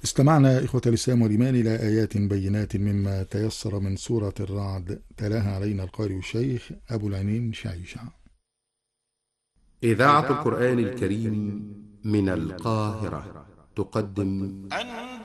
استمعنا إخوة الإسلام والإيمان إلى آيات بينات مما تيسر من سورة الرعد، تلاها علينا القارئ الشيخ أبو العينين شعيشع. إذاعة القرآن الكريم من القاهرة تقدم